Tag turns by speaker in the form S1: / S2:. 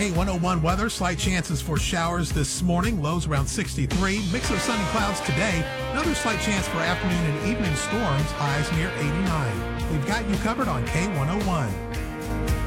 S1: K101 weather, slight chances for showers this morning. Lows around 63. Mix of sun and clouds today. Another slight chance for afternoon and evening storms. Highs near 89. We've got you covered on K101.